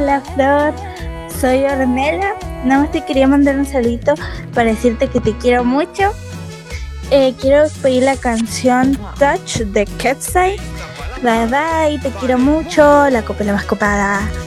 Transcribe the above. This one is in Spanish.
Hola Flor, soy Ornella. Nada más te quería mandar un saludito para decirte que te quiero mucho. Quiero pedir la canción Touch de Cat's Eye. Bye bye, te quiero mucho, la copa la más copada.